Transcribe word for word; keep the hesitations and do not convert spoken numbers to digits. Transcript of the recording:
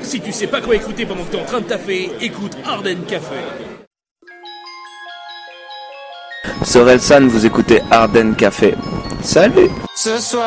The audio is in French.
Si tu sais pas quoi écouter pendant que t'es en train de taffer, écoute Ardennes Café. Sorelsan, vous écoutez Ardennes Café. Salut. Ce soir